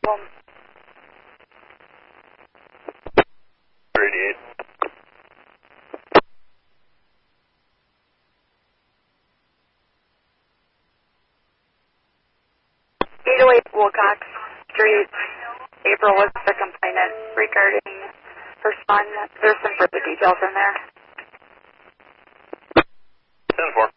38. 808 Wilcox Street. April was the complainant regarding her son. There's some further details in there. 10-4.